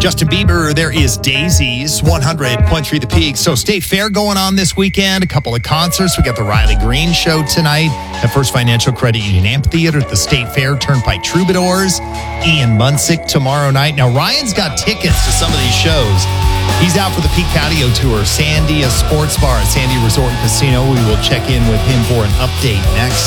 Justin Bieber, there is Daisies, 100.3 The Peak. So State Fair going on this weekend, a couple of concerts. We got the Riley Green Show tonight at First Financial Credit Union Amphitheater at the State Fair, Turnpike Troubadours, Ian Munsick tomorrow night. Now, Ryan's got tickets to some of these shows. He's out for the Peak Patio Tour, Sandy, a sports bar at Sandy Resort and Casino. We will check in with him for an update next.